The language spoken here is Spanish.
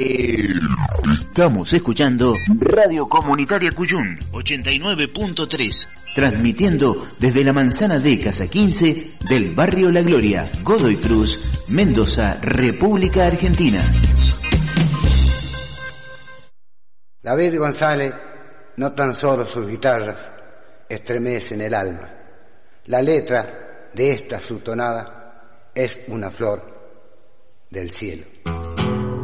Estamos escuchando Radio Comunitaria Cuyún 89.3, transmitiendo desde la manzana de Casa 15 del barrio La Gloria, Godoy Cruz, Mendoza, República Argentina. David González, no tan solo sus guitarras estremecen el alma. La letra de esta su tonada es una flor del cielo.